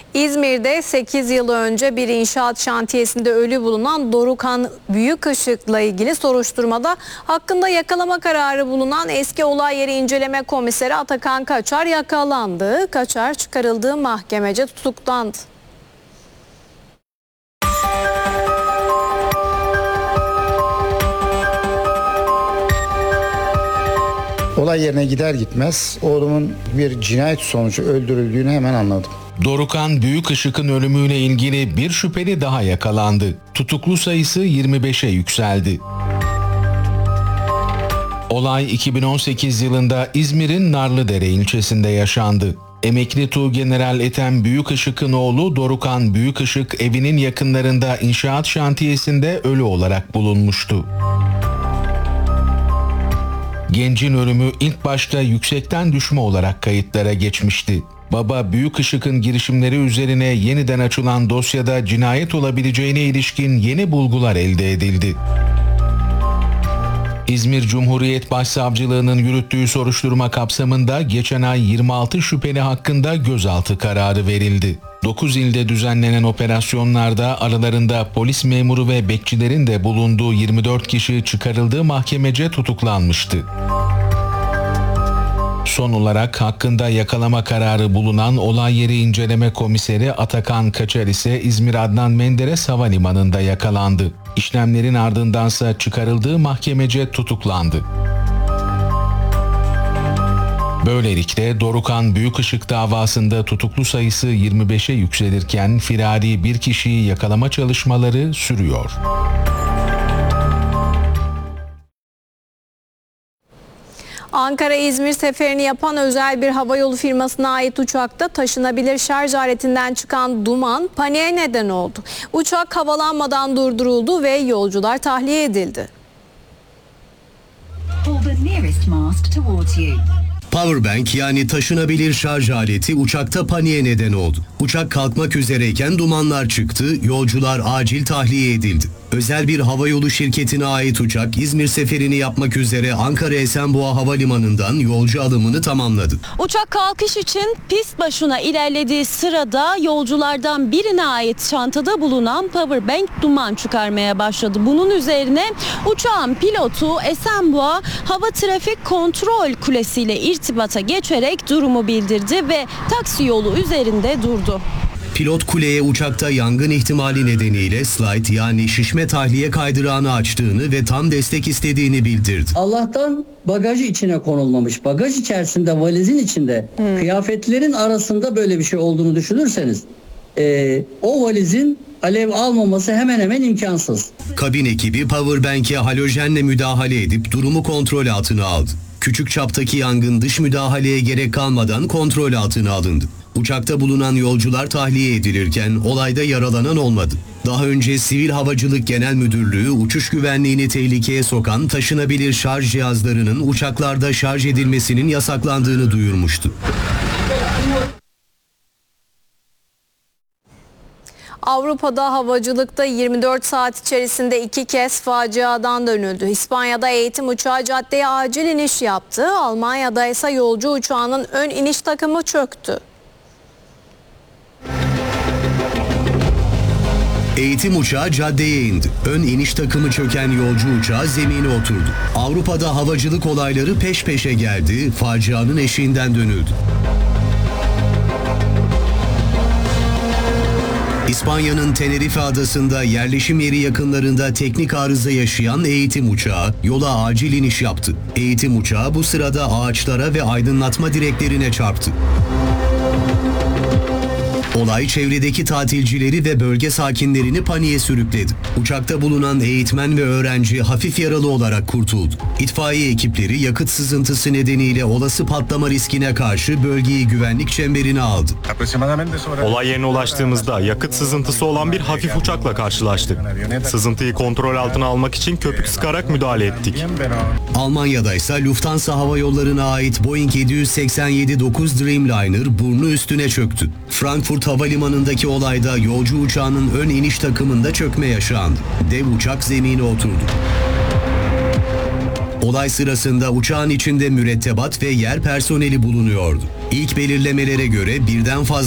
İzmir'de 8 yıl önce bir inşaat şantiyesinde ölü bulunan Dorukhan Büyükışık'la ilgili soruşturmada hakkında yakalama kararı bulunan eski olay yeri inceleme komiseri Atakan Kaçar yakalandı. Kaçar çıkarıldığı mahkemece tutuklandı. Olay yerine gider gitmez oğlumun bir cinayet sonucu öldürüldüğünü hemen anladım. Dorukhan Büyükışık'ın ölümüyle ilgili bir şüpheli daha yakalandı. Tutuklu sayısı 25'e yükseldi. Olay 2018 yılında İzmir'in Narlıdere ilçesinde yaşandı. Emekli Tuğgeneral Ethem Büyükışık'ın oğlu Dorukhan Büyükışık evinin yakınlarında inşaat şantiyesinde ölü olarak bulunmuştu. Gencin ölümü ilk başta yüksekten düşme olarak kayıtlara geçmişti. Baba Büyükışık'ın girişimleri üzerine yeniden açılan dosyada cinayet olabileceğine ilişkin yeni bulgular elde edildi. İzmir Cumhuriyet Başsavcılığı'nın yürüttüğü soruşturma kapsamında geçen ay 26 şüpheli hakkında gözaltı kararı verildi. 9 ilde düzenlenen operasyonlarda aralarında polis memuru ve bekçilerin de bulunduğu 24 kişi çıkarıldığı mahkemece tutuklanmıştı. Son olarak hakkında yakalama kararı bulunan olay yeri inceleme komiseri Atakan Kaçar ise İzmir Adnan Menderes Havalimanı'nda yakalandı. İşlemlerin ardındansa çıkarıldığı mahkemece tutuklandı. Böylelikle Dorukhan Büyükışık davasında tutuklu sayısı 25'e yükselirken firari bir kişiyi yakalama çalışmaları sürüyor. Ankara-İzmir seferini yapan özel bir havayolu firmasına ait uçakta taşınabilir şarj aletinden çıkan duman paniğe neden oldu. Uçak havalanmadan durduruldu ve yolcular tahliye edildi. Powerbank yani taşınabilir şarj aleti uçakta paniğe neden oldu. Uçak kalkmak üzereyken dumanlar çıktı, yolcular acil tahliye edildi. Özel bir havayolu şirketine ait uçak İzmir seferini yapmak üzere Ankara Esenboğa Havalimanı'ndan yolcu alımını tamamladı. Uçak kalkış için pist başına ilerlediği sırada yolculardan birine ait çantada bulunan powerbank duman çıkarmaya başladı. Bunun üzerine uçağın pilotu Esenboğa Hava Trafik Kontrol Kulesi ile irtibata geçerek durumu bildirdi ve taksi yolu üzerinde durdu. Pilot kuleye uçakta yangın ihtimali nedeniyle slide yani şişme tahliye kaydırağını açtığını ve tam destek istediğini bildirdi. Allah'tan bagajı içine konulmamış. Bagaj içerisinde, valizin içinde kıyafetlerin arasında böyle bir şey olduğunu düşünürseniz o valizin alev almaması hemen hemen imkansız. Kabin ekibi powerbank'e halojenle müdahale edip durumu kontrol altına aldı. Küçük çaptaki yangın dış müdahaleye gerek kalmadan kontrol altına alındı. Uçakta bulunan yolcular tahliye edilirken olayda yaralanan olmadı. Daha önce Sivil Havacılık Genel Müdürlüğü uçuş güvenliğini tehlikeye sokan taşınabilir şarj cihazlarının uçaklarda şarj edilmesinin yasaklandığını duyurmuştu. Avrupa'da havacılıkta 24 saat içerisinde 2 kez faciadan dönüldü. İspanya'da eğitim uçağı caddeye acil iniş yaptı. Almanya'da ise yolcu uçağının ön iniş takımı çöktü. Eğitim uçağı caddeye indi. Ön iniş takımı çöken yolcu uçağı zemine oturdu. Avrupa'da havacılık olayları peş peşe geldi. Facianın eşiğinden dönüldü. İspanya'nın Tenerife adasında yerleşim yeri yakınlarında teknik arıza yaşayan eğitim uçağı yola acil iniş yaptı. Eğitim uçağı bu sırada ağaçlara ve aydınlatma direklerine çarptı. Olay çevredeki tatilcileri ve bölge sakinlerini paniğe sürükledi. Uçakta bulunan eğitmen ve öğrenci hafif yaralı olarak kurtuldu. İtfaiye ekipleri yakıt sızıntısı nedeniyle olası patlama riskine karşı bölgeyi güvenlik çemberine aldı. Olay yerine ulaştığımızda yakıt sızıntısı olan bir hafif uçakla karşılaştık. Sızıntıyı kontrol altına almak için köpük sıkarak müdahale ettik. Almanya'da ise Lufthansa Hava Yolları'na ait Boeing 787-9 Dreamliner burnu üstüne çöktü. Frankfurt Havalimanı'ndaki olayda yolcu uçağının ön iniş takımında çökme yaşandı. Dev uçak zemine oturdu. Olay sırasında uçağın içinde mürettebat ve yer personeli bulunuyordu. İlk belirlemelere göre birden fazla